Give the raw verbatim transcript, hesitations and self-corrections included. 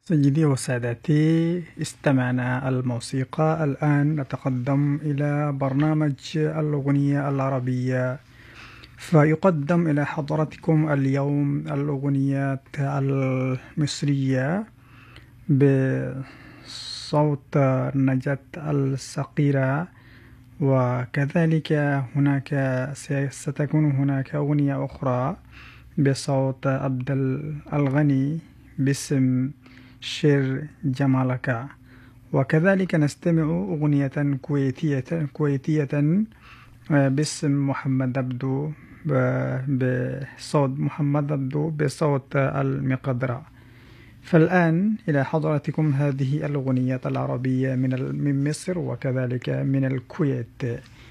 سيدي وسادتي، استمعنا الموسيقى. الآن نتقدم إلى برنامج الأغنية العربية، فيقدم إلى حضرتكم اليوم الأغنيات المصرية بصوت نجاة الصقيرة، وكذلك هناك ستكون هناك أغنية أخرى بصوت عبد الغني باسم شير جمالك، وكذلك نستمع أغنية كويتية كويتية باسم محمد عبدو بصوت محمد عبدو بصوت المقدرة. فالآن إلى حضراتكم هذه الأغنية العربية من من مصر وكذلك من الكويت.